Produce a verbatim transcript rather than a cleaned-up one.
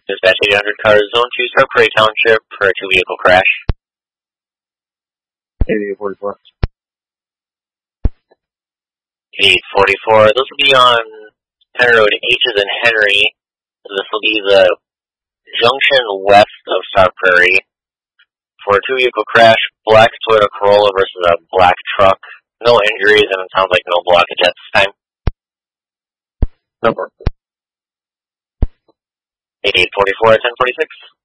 Dispatch eight hundred cars, Zone two, Star Prairie Township for a two-vehicle crash. eighty-eight forty-four. eight forty-four, this will be on Henry Road, H is in Henry. This will be the junction west of Star Prairie for a two-vehicle crash, black Toyota Corolla versus a black truck. No injuries, and it sounds like no blockage at this time. Number. eight forty-four, ten forty-six.